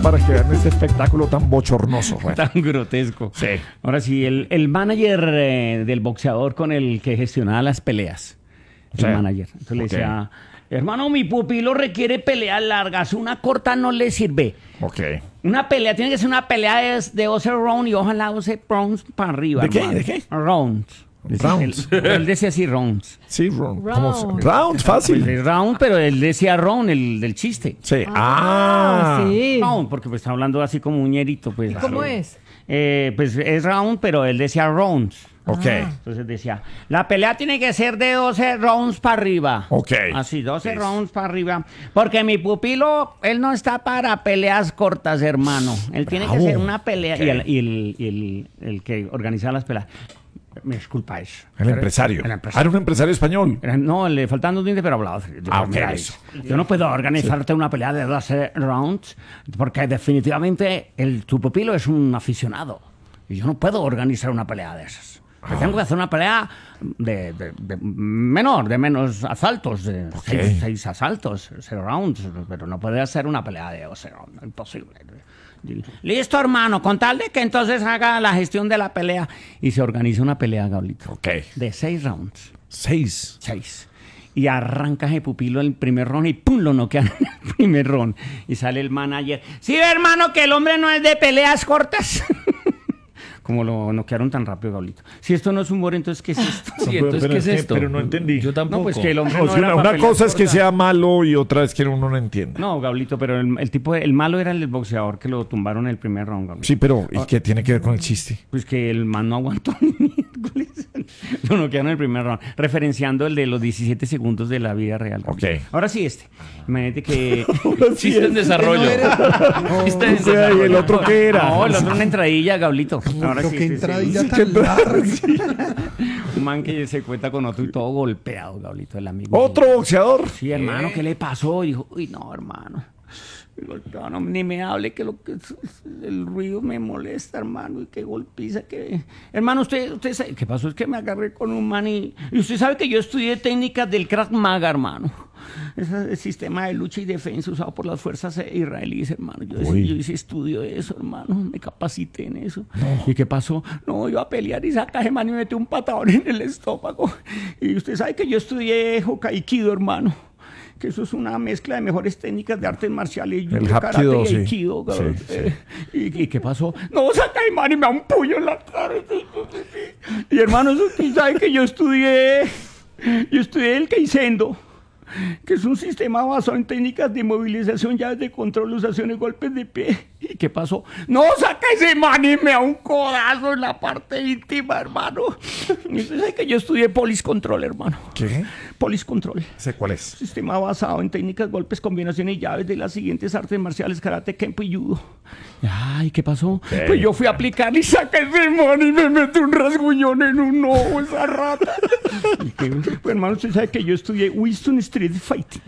para que vean ese espectáculo tan bochornoso. Bueno. Tan grotesco. Sí. Ahora sí, el manager del boxeador con el que gestionaba las peleas. El Sí. manager. Entonces le decía, hermano, mi pupilo requiere peleas largas, una corta no le sirve. Ok. Una pelea, tiene que ser una pelea de 12 rounds y ojalá 12 rounds para arriba. ¿De qué? hermano. ¿De qué? Rounds. Rounds. Él decía así, rounds. Sí, Round. round, fácil. Pues, round, pero él decía round, el del chiste. Sí. Sí. Round, porque pues está hablando así como un ñerito. Pues, ¿Y cómo es? Pues es round, pero él decía rounds. Ok. Entonces decía, la pelea tiene que ser de 12 rounds para arriba. Ok. Así, 12 rounds para arriba. Porque mi pupilo, él no está para peleas cortas, hermano. Él tiene que Bravo. ser una pelea. Ok. Y el que organizaba las peleas. Me disculpa eso. El empresario. El Ah, empresario. era un empresario español. No, le faltan 2 dientes, pero hablaba. Ok, Mira, eso. yo no puedo organizarte una pelea de 12 rounds porque definitivamente tu pupilo es un aficionado. Y yo no puedo organizar una pelea de esas. Yo tengo que hacer una pelea de menos asaltos, de 6 asaltos, 0 rounds, pero no puede hacer una pelea de 12 rounds, imposible. Listo, hermano, con tal de que entonces haga la gestión de la pelea. Y se organiza una pelea, Gablito. Ok. De 6 rounds. 6. 6. Y arranca ese pupilo en el primer round y ¡pum! Lo noquean en el primer round. Y sale el manager. Sí, hermano, que el hombre no es de peleas cortas. Como lo noquearon tan rápido, Gablito. Si esto no es humor, entonces ¿qué es esto? Sí, entonces, ¿qué es esto? Pero no entendí. Yo tampoco. No, pues que el hombre No, no si era una para cosa peleas es que cortas. sea malo y otra es que uno no entienda. No, Gablito, pero el malo era el boxeador que lo tumbaron en el primer round, Gablito. Sí, pero ¿y qué tiene que ver con el chiste? Pues que el man no aguantó ni miércoles. Lo noquearon en el primer round, referenciando el de los 17 segundos de la vida real. Gablito. Ok. Ahora sí Imagínate que... Chiste en desarrollo. Chiste en O sea, ¿y desarrollo. el otro qué era? No, el otro una entradilla, Gablito. Ahora Pero sí, qué sí, sí. entradilla tan larga. Un man que se cuenta con otro y todo golpeado, Gablito, el amigo. ¿Otro boxeador? Sí, hermano, ¿qué le pasó? Y dijo, uy, no, hermano. Digo, no, ni me hable que el ruido me molesta, hermano, y qué golpiza que... Hermano, usted sabe, ¿qué pasó? Es que me agarré con un man y usted sabe que yo estudié técnicas del Krav Maga, hermano. Ese es el sistema de lucha y defensa usado por las fuerzas israelíes, hermano. Yo hice estudio de eso, hermano. Me capacité en eso. ¿Y qué pasó? No, iba a pelear y saca ese man y me metió un patadón en el estómago. Y usted sabe que yo estudié Hokaikido, hermano. Que eso es una mezcla de mejores técnicas de artes marciales, El karate Hapkido, y sí. aikido. Sí, sí. ¿Y qué pasó? No, saca el man y me da un puño en la cara. Y hermano, usted sabe que yo estudié el Keisendo, que es un sistema basado en técnicas de movilización, llaves de control, usaciones, golpes de pie. ¿Y qué pasó? No, saca ese man y me da un codazo en la parte íntima, hermano. Y usted sabe que yo estudié Police Control, hermano. ¿Qué? Police Control. ¿Sé cuál es? Sistema basado en técnicas, golpes, combinaciones y llaves de las siguientes artes marciales: karate, kempo y judo. Ay, ¿qué pasó? Pues yo fui a aplicarle y saqué ese man y me metí un rasguñón en un ojo, esa rata. Pues hermano, usted sabe que yo estudié Winston Street Fighting.